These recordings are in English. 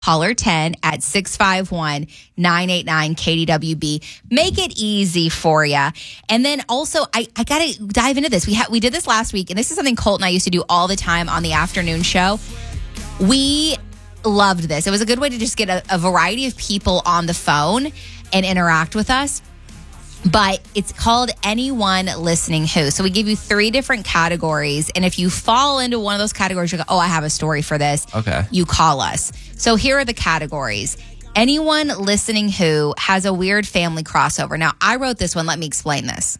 Caller 10 at 651-989-KDWB. Make it easy for you. And then also, I got to dive into this. We did this last week, and this is something Colt and I used to do all the time on the afternoon show. We loved this. It was a good way to just get a variety of people on the phone and interact with us. But it's called Anyone Listening Who. So we give you 3 different categories. And if you fall into one of those categories, you go, oh, I have a story for this. Okay. You call us. So here are the categories. Anyone listening who has a weird family crossover. Now, I wrote this one. Let me explain this.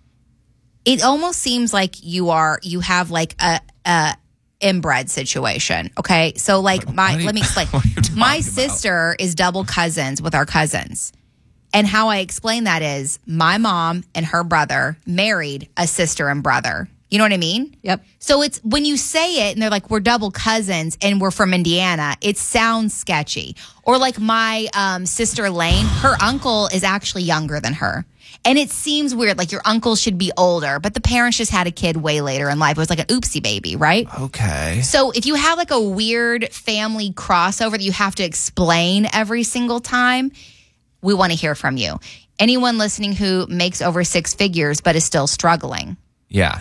It almost seems like you have like a inbred situation. Okay. So like let me explain. My sister is double cousins with our cousins. And how I explain that is my mom and her brother married a sister and brother. You know what I mean? Yep. So it's when you say it and they're like, we're double cousins and we're from Indiana, it sounds sketchy. Or like my sister Lane, her uncle is actually younger than her. And it seems weird, like your uncle should be older, but the parents just had a kid way later in life. It was like an oopsie baby, right? Okay. So if you have like a weird family crossover that you have to explain every single time, we want to hear from you. Anyone listening who makes over 6 figures but is still struggling. Yeah.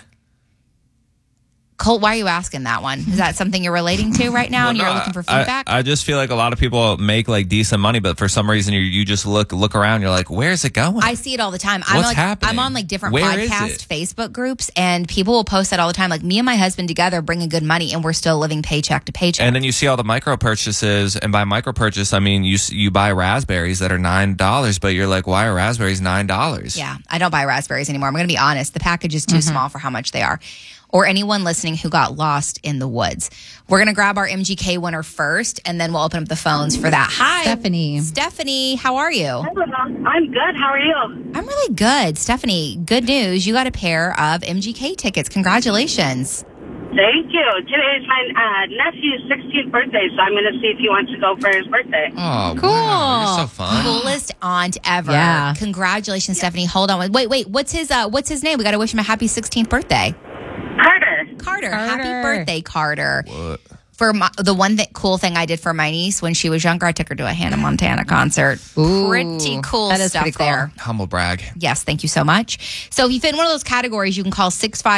Colt, why are you asking that one? Is that something you're relating to right now and you're looking for feedback? I just feel like a lot of people make like decent money, but for some reason you just look around, you're like, where's it going? I see it all the time. What's happening? I'm on like different Where is podcast it? Facebook groups, and people will post that all the time. Like me and my husband together bringing good money, and we're still living paycheck to paycheck. And then you see all the micro purchases, and by micro purchase, I mean you buy raspberries that are $9, but you're like, why are raspberries $9? Yeah, I don't buy raspberries anymore. I'm going to be honest. The package is too small for how much they are. Or anyone listening who got lost in the woods. We're going to grab our MGK winner first, and then we'll open up the phones for that. Hi, Stephanie. Stephanie, how are you? I'm good. How are you? I'm really good. Stephanie, good news. You got a pair of MGK tickets. Congratulations. Thank you. Today is my nephew's 16th birthday, so I'm going to see if he wants to go for his birthday. Oh, Cool. wow, you're so fun. Coolest aunt ever. Yeah. Congratulations, Stephanie. Hold on. Wait. What's his name? We got to wish him a happy 16th birthday. Carter. Happy birthday, Carter. What? For the cool thing I did for my niece when she was younger, I took her to a Hannah Montana concert. Ooh, pretty cool that is stuff pretty cool. there. Humble brag. Yes, thank you so much. So if you fit in one of those categories, you can call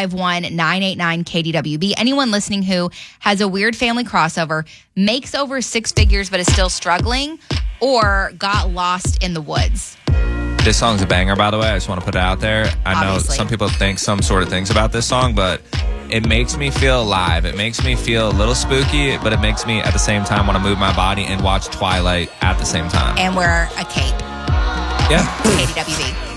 651-989-KDWB. Anyone listening who has a weird family crossover, makes over 6 figures but is still struggling, or got lost in the woods. This song's a banger, by the way. I just want to put it out there. I know Obviously. some people think some sort of things about this song, but it makes me feel alive. It makes me feel a little spooky, but it makes me, at the same time, want to move my body and watch Twilight at the same time. And wear a cape. Yeah. KDWB.